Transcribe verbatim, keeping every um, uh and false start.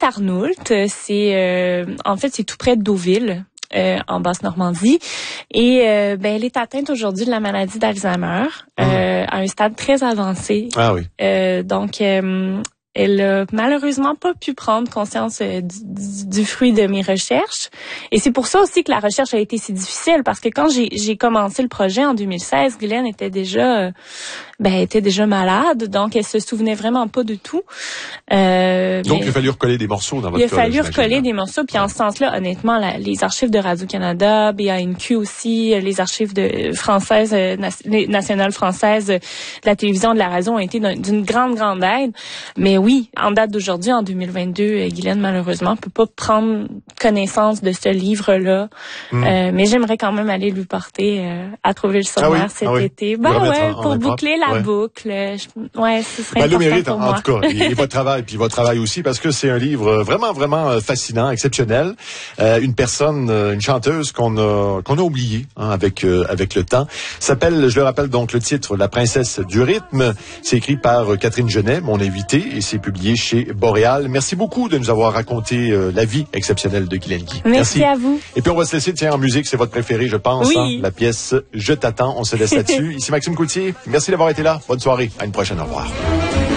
Arnoult. C'est euh, en fait c'est tout près de Deauville. Euh, en Basse-Normandie. Et euh, ben, elle est atteinte aujourd'hui de la maladie d'Alzheimer mmh. euh, à un stade très avancé. Ah oui. Euh, donc, euh, elle a malheureusement pas pu prendre conscience euh, du, du fruit de mes recherches. Et c'est pour ça aussi que la recherche a été si difficile, parce que quand j'ai, j'ai commencé le projet en deux mille seize, Guylaine était déjà... Euh, ben, elle était déjà malade, donc elle se souvenait vraiment pas de tout. Euh, donc, il a fallu recoller des morceaux dans votre Il a fallu cas, recoller des morceaux, puis en ce sens-là, honnêtement, la, les archives de Radio-Canada, B A N Q aussi, les archives de françaises, euh, nationales françaises, euh, de la télévision, de la radio ont été d'une grande, grande aide. Mais oui, en date d'aujourd'hui, en deux mille vingt-deux, euh, Guylaine, malheureusement, peut pas prendre connaissance de ce livre-là. Mm. Euh, mais j'aimerais quand même aller lui porter euh, à trouver le sommaire ah oui, cet ah oui. été. Ben ouais, pour boucler la Ouais. boucle. Je, ouais, ce serait ben, important le mérite, pour en, moi. en tout cas, et, et votre travail, puis votre travail aussi, parce que c'est un livre vraiment, vraiment fascinant, exceptionnel. Euh, une personne, une chanteuse qu'on a, qu'on a oubliée hein, avec euh, avec le temps. S'appelle, je le rappelle donc le titre, La princesse du rythme. C'est écrit par Catherine Genet, mon invitée, et c'est publié chez Boréal. Merci beaucoup de nous avoir raconté euh, la vie exceptionnelle de Guylaine Guy. Merci, Merci à vous. Et puis on va se laisser, tiens, en musique, c'est votre préféré, je pense. Oui. Hein, la pièce Je t'attends. On se laisse là-dessus. Ici Maxime Coutier. Merci d'avoir été là. Bonne soirée. À une prochaine. Au revoir.